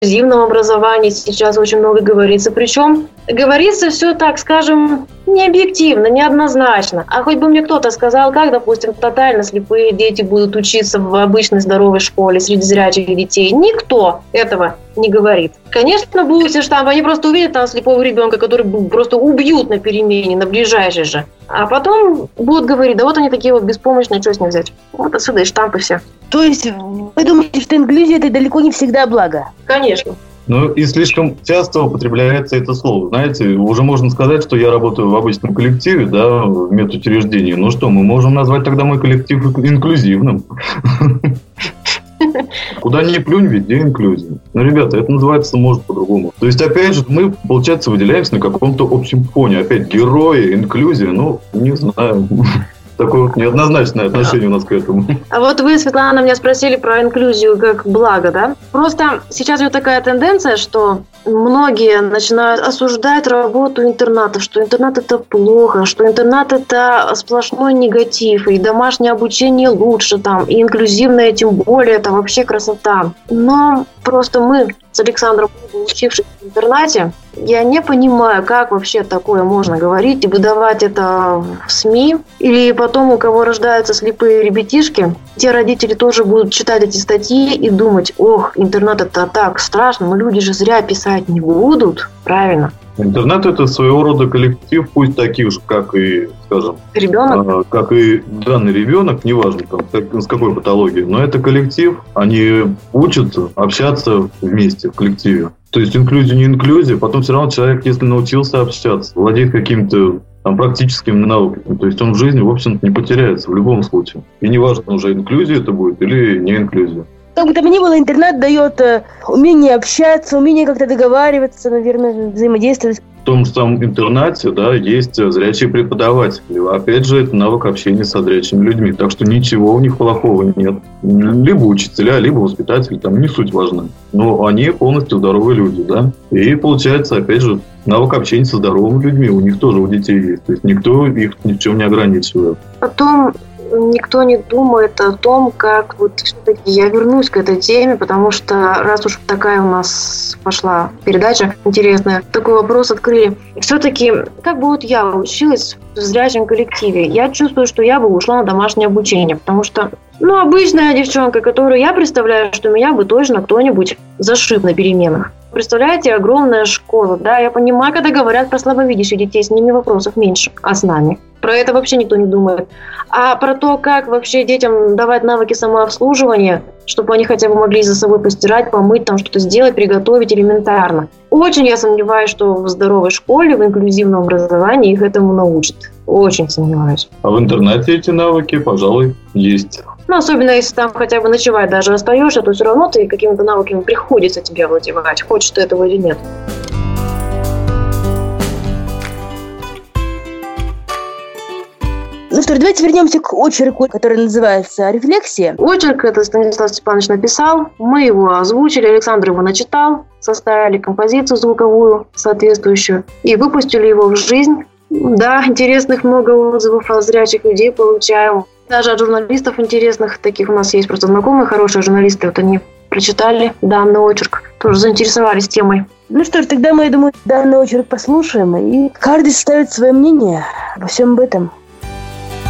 инклюзивном образовании сейчас очень много говорится. Причем говорится все, так скажем, не объективно, неоднозначно. А хоть бы мне кто-то сказал, как, допустим, тотально слепые дети будут учиться в обычной здоровой школе среди зрячих детей. Никто этого не говорит. Конечно, будут все штампы, они просто увидят там слепого ребенка, который просто убьют на перемене, на ближайшей же. А потом будут говорить, да вот они такие вот беспомощные, что с них взять? Вот отсюда и штампы все. То есть вы думаете, что инклюзия – это далеко не всегда благо? Конечно. Ну и слишком часто употребляется это слово. Знаете, уже можно сказать, что я работаю в обычном коллективе, да, в медучреждении. Ну что, мы можем назвать тогда мой коллектив инклюзивным. Куда ни плюнь, везде инклюзия. Но, ребята, это называется может по-другому. То есть, опять же, мы, получается, выделяемся на каком-то общем фоне. Опять герои, инклюзия, ну, не знаю. Такое вот неоднозначное отношение у нас к этому. А вот вы, Светлана, меня спросили про инклюзию как благо, да? Просто сейчас вот такая тенденция, что многие начинают осуждать работу интернатов, что интернат это плохо, что интернат это сплошной негатив, и домашнее обучение лучше там, и инклюзивное тем более, это вообще красота. Но просто мы с Александром, учившись в интернате, я не понимаю, как вообще такое можно говорить и выдавать это в СМИ. Или потом, у кого рождаются слепые ребятишки, те родители тоже будут читать эти статьи и думать, ох, интернат это так страшно, но люди же зря писать не будут. Правильно. Интернат – это своего рода коллектив, пусть таких же, как и, скажем, ребенок, как и данный ребенок, неважно, там, с какой патологией, но это коллектив, они учатся общаться вместе в коллективе. То есть инклюзия не инклюзия, потом все равно человек, если научился общаться, владеет какими-то там практическими навыками, то есть он в жизни, в общем-то, не потеряется в любом случае. И неважно, уже инклюзия это будет или не инклюзия. Как бы там ни было, интернат дает умение общаться, умение как-то договариваться, наверное, взаимодействовать. В том же самом интернате, да, есть зрячие преподаватели. Опять же, это навык общения со зрячими людьми. Так что ничего у них плохого нет. Либо учителя, либо воспитатели, там не суть важна. Но они полностью здоровые люди, да. И получается, опять же, навык общения со здоровыми людьми у них тоже, у детей есть. То есть никто их ни в чем не ограничивает. Потом никто не думает о том, как вот все-таки я вернусь к этой теме, потому что раз уж такая у нас пошла передача интересная, такой вопрос открыли. Все-таки, как бы вот я училась в зрячем коллективе, я чувствую, что я бы ушла на домашнее обучение, потому что, обычная девчонка, которую я представляю, что меня бы точно кто-нибудь зашиб на переменах. Представляете, огромная школа, да, я понимаю, когда говорят про слабовидящих детей, с ними вопросов меньше, а с нами. Про это вообще никто не думает. А про то, как вообще детям давать навыки самообслуживания, чтобы они хотя бы могли за собой постирать, помыть, там что-то сделать, приготовить элементарно. Очень я сомневаюсь, что в здоровой школе, в инклюзивном образовании их этому научат. Очень сомневаюсь. А в интернете эти навыки, пожалуй, есть. Особенно если там хотя бы ночевать даже остаешься, то все равно ты какими-то навыками приходится тебе владевать, хочешь ты этого или нет. Ну что ж, давайте вернемся к очерку, который называется «Рефлексия». Очерк это Станислав Степанович написал, мы его озвучили, Александр его начитал, составили композицию звуковую соответствующую и выпустили его в жизнь. Да, интересных много отзывов от зрячих людей получаем. Даже от журналистов интересных, таких у нас есть просто знакомые, хорошие журналисты, вот они прочитали данный очерк, тоже заинтересовались темой. Ну что ж, тогда мы, я думаю, данный очерк послушаем, и каждый составит свое мнение обо всем об этом.